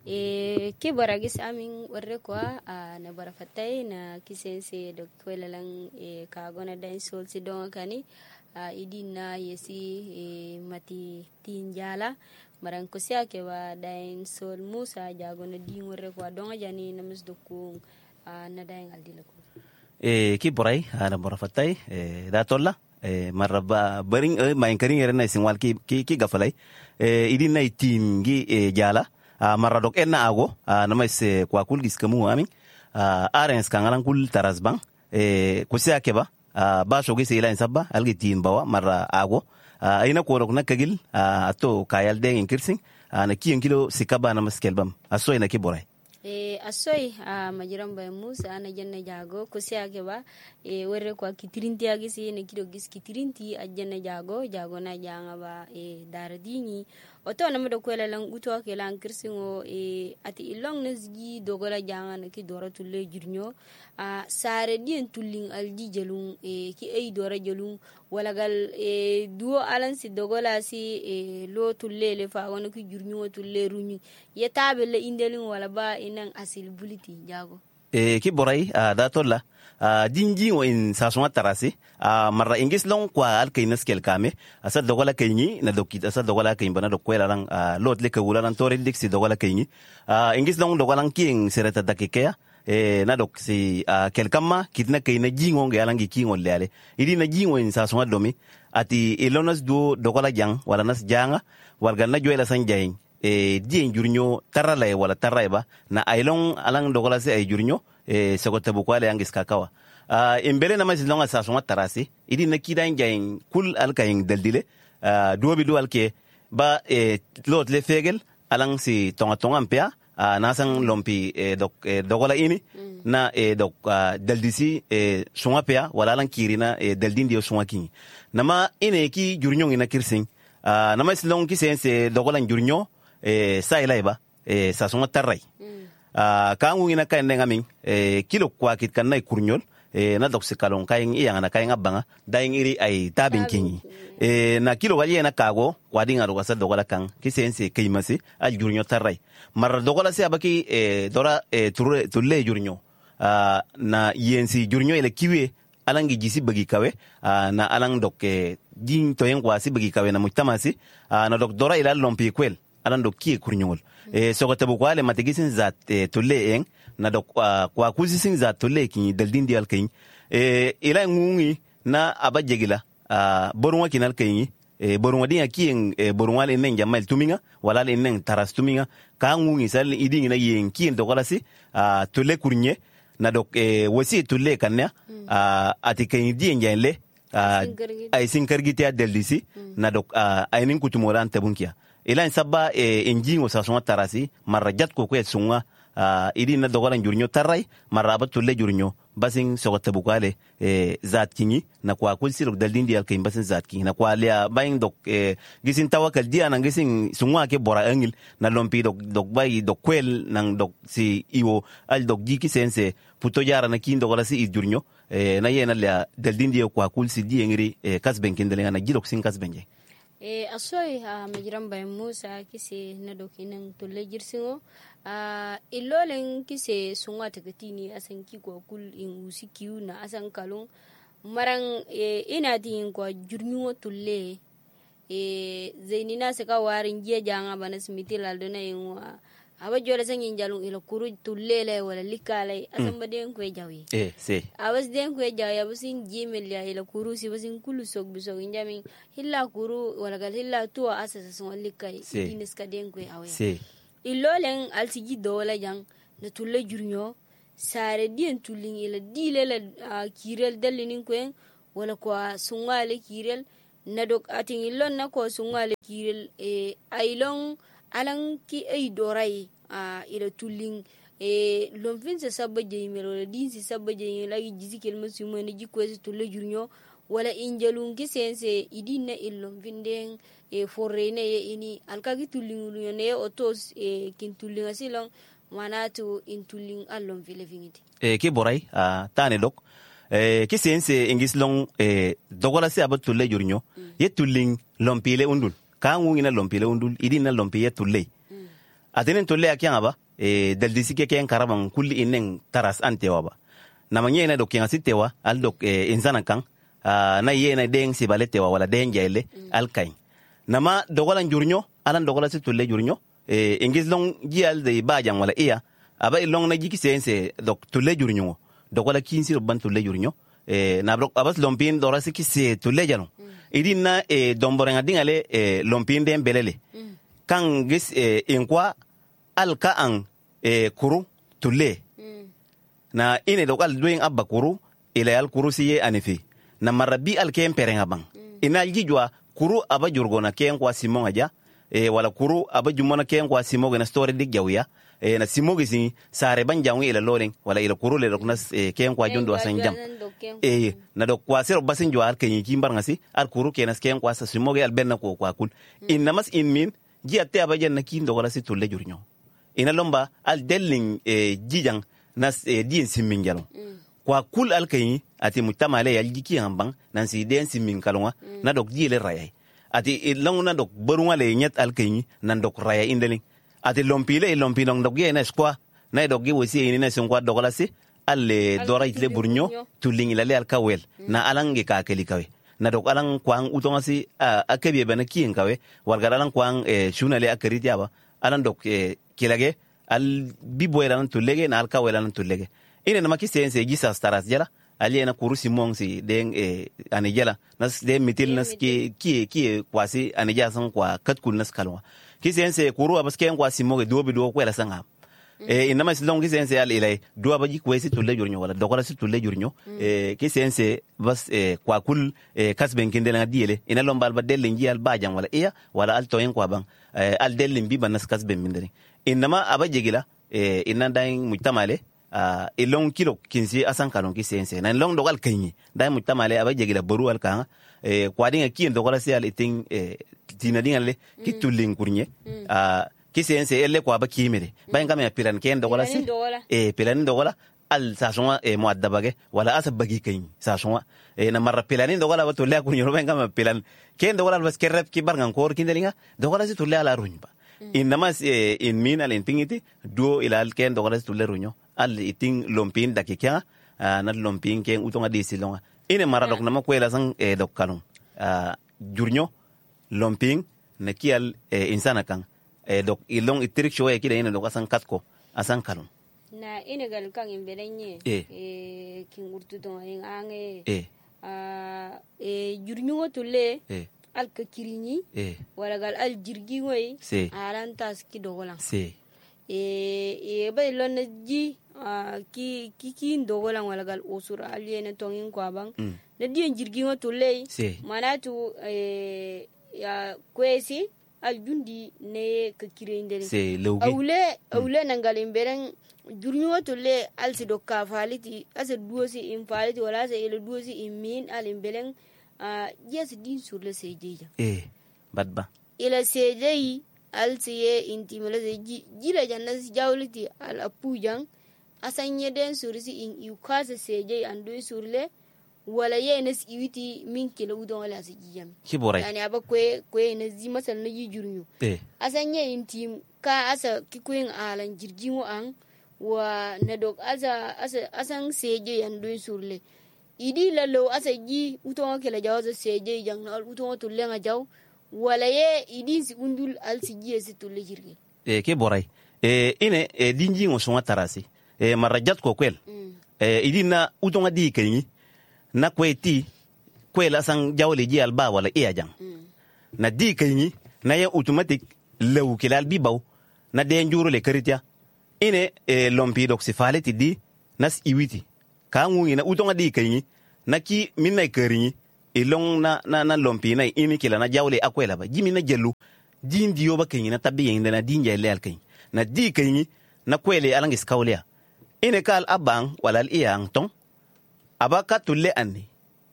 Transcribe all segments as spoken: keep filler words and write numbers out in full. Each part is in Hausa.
e ke baragis amin warre kwa na barafatay na kisense do kwelalang e kagona dain sol si donga kani idin na yesi e mati tinjala maran ko sia ke wa dain sol musa jagona di warre kwa donga jani namus dokung na dain aldila ko e ki boray ana barafatay e da tolla e maraba baring e main karing erna sinwal ki ki gafalay e idin na itim gi e jala Uh, maradok enna ago uh, nama se kwa kul giskamu amin uh, arens kangalan kul tarasbang e kusia keba uh, ba shogi se ila insabba algi tin bawa mara ago uh, aina korok na kagil uh, ato kayal de inkirsing uh, na kiyen kilo sikaba na maskelbam aso ina kiboray e asoy a majiram bay musa ana janna jago kusia keba e werre kwa kitirinti agisi ne kido gis kitirinti ajanna jago jago na janga ba e daradini oto na mado kwela lang uto ke lang kirsingo e ati ilong nesgi dogola janga na ki dora tulle jurnyo a sare dien tulling alji jelung e ki ei dora jelung wala gal e duo alan si dogola si e lo tulle le fa wono ki jurnyo tulle runyu yetabe le indelin wala ba inan asil buliti jago e ki boray uh, da tolla uh, jinji o in sasuma tarasi uh, marra ingis long kwa al kainas kel kame asa dogola kaini na dokit asa dogola kain bana dokwela lang uh, lot le kawula lang tore diksi dogola kaini uh, ingis long dogola king sereta dakikea e na dok si uh, kel kama kitna kaina jingo nge alangi kingo lele idi na jingo in sasuma domi ati ilonas do dogola jang wala nas janga warga na joela sanjayin e dien jurnyo tarala wala taraiba na ailong alang dogola se ay jurnyo e sokota bukwale angis kakawa uh, imbele na masilonga sa songa tarasi idi na kida njain kul alkayin daldile uh, duobi du alke ba e lot le fegel alang si tonga tonga mpea uh, nasang lompi e dok e dogola ini mm. na e dok uh, daldisi e songa pea wala alang kirina e daldindi o songa kingi nama ine ki jurnyo ina kirsing uh, na masilong ki sense dogola jurnyo e sai ba e sa songa tarrai mm. uh, ka ngu ina kain ngamin e kilo kwa kit kan nay kurnyol e na doksi kalon kain iya na kain abanga daing iri ay tabin kingi e na kilo wali na kago wadinga ro wasa dogola kan kisense kaimasi al jurnyo tarrai mar dogola se abaki e dora e turre tulle jurnyo uh, na yensi jurnyo ile kiwe alangi jisi bagi kawe uh, na alang dok e jing toyen kwa si bagi kawe na mutamasi uh, na dok dora ila lompi kwel alan do kie kurnyol e sokota bu kwale matigisin zat e, tolle en na do uh, kwa kuzisin zat tolle kin daldin dial kin e ila ngungi na abajegila uh, borunwa kinal kin e borunwa din akien e borunwa le men jamal tuminga wala le men taras tuminga ka ngungi sal idin na yen kin do kolasi uh, tolle kurnye na do e wasi tolle kannya mm. uh, atikin din janle uh, ay sinkargiti adeldisi mm. na do uh, aynin kutumoran tabunkia ila sabba e enjingo sa songa tarasi marajat ko ko sunga uh, idi na dogolan jurnyo tarai maraba tulle jurnyo basin sokota bukale e zat kingi na kwa kulsiro daldindi alkay basin zat kingi na kwa lia bayin dok e gisin tawakal dia nang gisin sunga ke bora angil na lompi dok dok bay dok kwel nang dok si iwo al dok jiki sense puto jara na kin dogola si jurnyo e na yena lia daldindi kwa kulsi di ngiri e kasben kindele na jilok sin kasbenje e asoy ha majiram bay musa kise na dokinan tolle jirsingo a ilolen kise sunga takatini asan ki ko kul in usikiu na asan kalon maran e ina tin ko jurnyo tolle e zainina se ka warin je janga bana smiti ladona inwa aba jore sangin jalung ilo kuru tullele wala likale asan baden ko jawi eh se awas den ko jawi abusin jimel ya ilo kuru si basin kulu sok biso injami hilla kuru wala gal hilla to asasa son likai dinis ka den ko awya se ilolen alsigi do wala jang na tulle jurnyo sare dien tullin ila dilela uh, kirel dalinin ko wala ko sungale kirel na dok atin ilon na ko sungale kirel e ailon alan ki ay doray a uh, ila tullin e lomfin sa sabba jeymel wala din si sabba jeymel lagi jizikel masumo ne jikko se tulle jurnyo wala injalun ki sense idinna illom vinden e forrene ye ini alkagi tullin lu ne otos e kin tullin asilon manatu in tullin allom vile vingiti e ki boray a uh, tane dok e ki sense ingis long e dogola se abat tulle jurnyo mm. ye tullin lompile undul ka ngungina lompile undul idina lompiye tulle mm. atenen tolle akyan aba e daldisi ke ken karaban kulli inen taras antewa ba na manye na dokin asitewa al dok e, insana kan uh, na yena deng sibaletewa wala deng jele mm. al kain nama dogola jurnyo alan dogola si tolle jurnyo e ingis long gial de bajan wala iya aba ilong na jiki sense dok tolle jurnyo dogola kinsi ban tolle jurnyo e na bro abas lompin dora si kise tolle jano mm. idina e domborenga dingale e lompin den belele mm. kan gis e inkwa al ka an e kuru tolle mm. na ine dokal doing abba kuru ila al kuru siye anifi na marabi al kem perenga bang mm. ina jijwa kuru aba jurgona ken kwa simon aja e wala kuru aba jumona ken kwa simoga na story dig jawya e na simoga sin sare banjangu ila loling wala ila kuru le doknas e ken kwa jondo asan jam e na dok kwa sero basin jo al ken kimbar ngasi al kuru kenas ken kwa sa simoga al benna ko kwa kul mm. innamas in min ji atte aba janna kindo wala si tulle jurnyo ina lomba al delling e jijang nas e din simmin jalo mm. kwa kul al ken ati mutamale ya jiki hambang nan si den simmin kalonga mm. na dok diele rayay ati long na dok barunga le nyet al ken nan dok raya indeling ati lompile lompilong dok ye na skwa na dok ge wosi ni na songwa dogola si al dora itle burnyo tuling ilale al kawel mm. na alange ka keli kawe na dok alang kwang utonga si akabe bana kien kawe warga alang kwang e shunale akariti aba alang dok e, kilage al biboyla nan tulege na al kawela nan tulege ine na maki sense gisa staras jala ali na kurusi mongsi den e anijala nas de mitil nas ki ki ki kwasi anija san kwa katkul nas kalwa ki sense kuru abaske kwa simoge dobi do kwela sanga e inama silong ki sense al ilay do abaji kwesi tulle jurnyo wala dokora si tulle jurnyo e ki sense bas e kwa kul e kasben kindela ngadiele ina lombal ba delle ngi al bajang wala iya wala al toyen kwa bang e, al delle mbi banas kasben mindere inama abajegila e inan dain mujtamale Uh, ilong kilo kinsi asan kalon ki sense na long dogal kanyi dai mutamale aba jegila boru al kan e kwadinga kien dogal se al iting e tina dingale ki tulling kurnye a ki sense elle ko aba kimere bayin kam ya pilan ken dogal se e pilan dogal al sasonga e muaddabage wala asa bagi kanyi sasonga e na marra pilan dogal aba to le kurnyo bayin kam pilan ken dogal bas kerrep ki barngan kor kindelinga dogal se to le ala runba inama e in min al intingiti do ila al ken dogal se to le runyo al iting lompin dakika uh, na lompin ken utonga disilonga ine mara dok nama kwela sang e dok kanum uh, jurnyo lompin na kial e insana kan e dok ilong itirik shoye kida ine dok asan katko asan kanum na ine gal kan imberenye e, e kin urtu don en ange e uh, e jurnyo tolle e al kakirini e wala gal al jirgi ngoy se arantas ki dogolan se e e bay lon ji Uh, ki ki ki ndogola wala gal usura aliene tongin kwa bang mm. na dien jirgi ngoto lei si. manatu e ya kwesi aljundi ne ka kirendere si lawgi awle awle mm. nangal imberen jurni ngoto le alsi do ka faliti asa duosi in faliti wala asa ile duosi in min al imberen uh, yes din sur le sejeja eh badba ila sejeyi alsi ye intimela seji jila jannas jawliti al apujang asanye den surisi in iukase seje andu surle wala ye nas iwiti min kila udon wala sijiyam kibore yani aba kwe kwe na zi masal na yijurunyo eh asanye in tim ka asa kikuin alan jirjinwo an wa nadok asa asa asan seje andu surle idi lalo asa ji uton kila jawaza seje jang na uton to lenga jaw wala ye idi si undul al sijiye si to lejirge eh kibore eh ine eh, dinji ngo songa tarasi e eh, marajat ko kwel mm. e eh, idina utonga di kenyi na kweti kwela sang jawle ji alba wala iya jang mm. na di kenyi na ya automatic lew kilal bi baw na de njuro le karitia ine e lompi dok sifaleti di nas iwiti ka ngi na utonga di kenyi na ki minna kerinyi e long na na na lompi na imi kila na jawle akwela ba jimi na jelu din diyo ba kenyi na tabiyen na dinja le al kenyi na di kenyi na kwele alangis kawlia ine kal abang walal iyang tong abaka tulle anni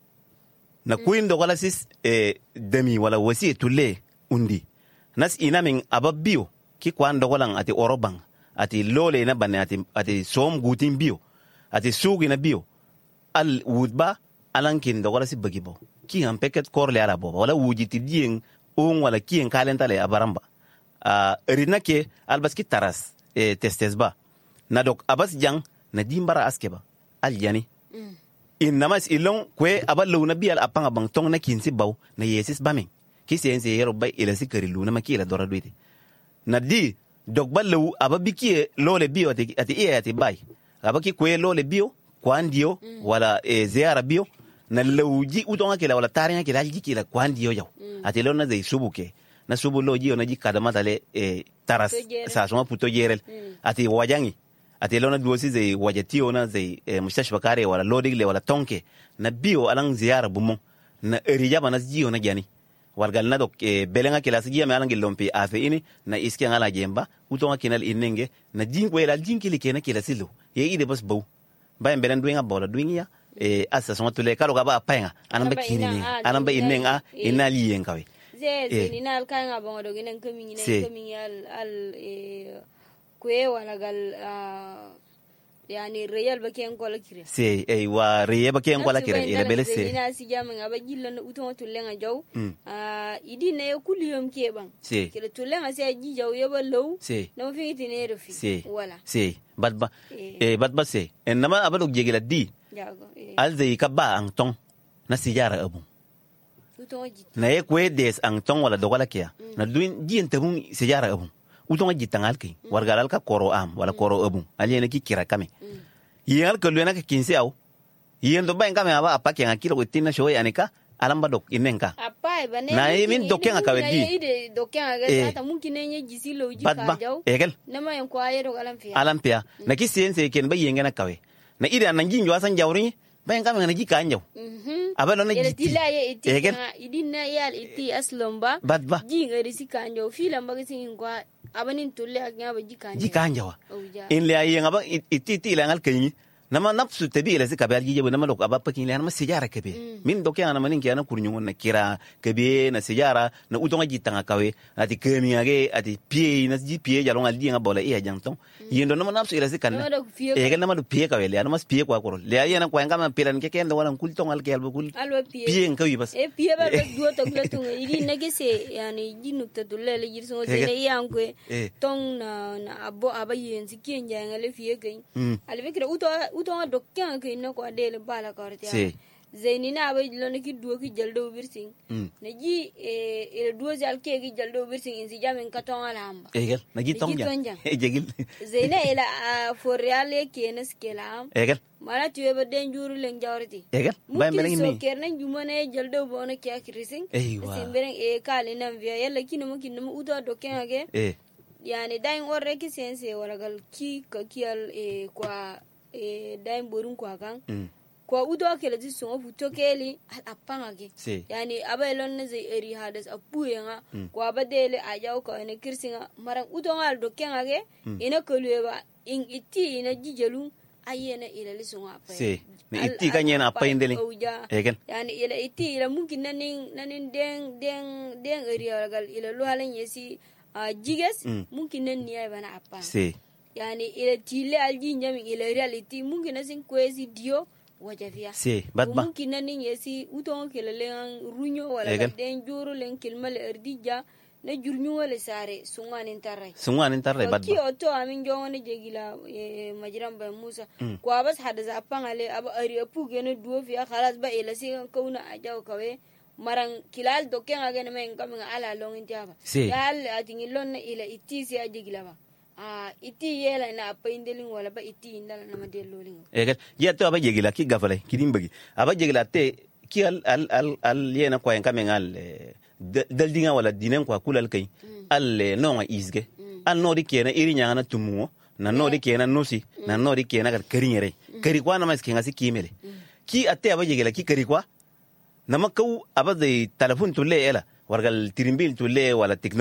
na kuin do wala sis e demi wala wasi tulle undi nas inamin ababbiyo ki kwan do wala ati orobang ati lole na banne ati ati som gutin biyo ati sugi na biyo al wudba alankin do wala si bagibo ki han peket korle ala bo wala wujiti dien on wala ki en kalentale abaramba uh, rina ke albaski taras e testes ba na dok abas jang na dimbara aske ba al yani mm. in namas ilong kwe aba luna bial apanga bang tong na kinsi baw na yesis bamin ki sense yero bay ila sikari luna makila dora duite na di dok ba lu aba bikie lole bio ati ati e ati bay aba ki kwe lole bio kwandio mm. wala e ziara bio na lawji utonga kila wala tarinya kila ji kila kwandio yaw mm. ati lona zai subuke na subu loji ona ji kadama tale e taras sa soma puto yerel mm. ati wajangi ati lona duosi zai wajati ona zai e, mustashfa kare wala lodigle wala tonke na bio alang ziara bumo na erija bana ji ona jani wargal na dok e, belenga kila sigia me alangi lompi afe ini na iski ngala jemba utonga kinal inenge na jingwe la jinkili kena kila silo ye ide bas bau bayan belen duinga bola duinga e asa soma tule kalo gaba apenga anamba kinini anamba inenga inali yenkawe ze ze ninal kanga bongo doginen kami ngine kami al al e kwe wala gal yani real baken ko la kire se e wa real baken ko la kire ila bele se ina si jama ngaba jillo na uton tulenga jaw ah idi ne kuliyom ke ban kire tulenga se ji jaw yeba low na mo fingiti ne refi wala se badba e badba se en nama abalo jegila di jago al zai kabba ang tong na sijara abu na ye kwe des ang tong wala dogola kia na duin jien tabun sijara abu utonga jitangal ki wargalal ka koro am wala koro abu aliena ki kira kame yengal ko lena ka kinse aw yen do bain kame aba apake ngakilo ko tinna shoy anika alamba dok inenka apai bane na min dokeng ka wedi ide dokeng ga ta mungkin ne jisilo jika jaw egel nama yan ko ayero alampia alampia na ki sense ken ba yengena kawe na ide nan jinjo asan jawri bain kame na jika anjaw mhm abalo na jiti egel idina yal iti aslomba badba jinga risika anjaw filam ba sin kwa abanin tulle aknya ba jikanja jikanja wa in le ayen aba ititi la ngal kayni nama nafsu tabi ila zika ba jiye nama lok aba pakin le nama sijara kebe min doke ana manin ke ana kurnyu na kira kebe na sijara na utonga jitanga kawe ati kemi age ati pie na ji pie jalo ngal dinga bola iya jangton yendo nama nafsu ila zika na e ga nama do pie kawe le nama pie kwa koro le ayen kwa ngama pilan ke ken wala kul tongal ke albo kul pie ngawi bas e pie ba do to gletung idi na gese yani jinukta dulle le jirso de yankwe tong na na abo aba yen sikin janga le fie ken albe kira uto utonga dokkan ke no ko dele bala kortia zainina aba lon ki duo ki jaldo birsing na ji e e duo jal ke ki jaldo birsing in si jamen katonga lamba egel na ji tonga egel zaina ila for reale ke nas kelam egel mala tuwe ba den juru len jawrti egel bay melen ni so kernan jumane jaldo bona kya kirising simberen e kale nan via yalla kinamo kinamo uto dokkan age e yani dain orre ki sense wala gal ki ka kial e kwa e dain borun kwa kan kwa udo kele ti so futo keli apanga ke yani abaylon ne zai eri hadas apuyenga kwa badele ajaw ko ne kirsinga maran udo ngal do kenga ge ina koleba in iti ina jijelu ayena ila lisunga apa se ne iti kanyena apa indeli egen yani ila iti ila mungkin nanin nanin den den den eri gal ila lo halen yesi jiges mungkin nan niya bana apa se yani ila tile alji nyami ila reality mungkin nasin kwezi dio wajafia si badba mungkin nanin yesi uton kelelen runyo wala den juru len kilmal erdija na jurnyu wala sare sunganin tarray sunganin tarray badba ki oto amin jongone jegila majiran bay musa kwa bas hada za pangale aba ari apu gene duo fiya khalas ba ila si kauna ajaw kawe marang kilal doken agene men kaminga ala longin tiaba yal atingi lonna ila itisi ajigila ba ah iti yela na apa indelin wala ba iti indala na madelolin egal ya to aba jegila ki gafale kidin bagi aba jegila te ki al al al, al yena ko en kamen al dal dinga wala dinen ko kulal kay al no nga isge al no di kena iri nyanga na tumu na no di kena nosi na no di kena kar karinyere kari kwa na mas kenga si kimele ki atte aba jegila ki kari kwa nama kau aba de telefon tulle ela wargal tirimbil tulle wala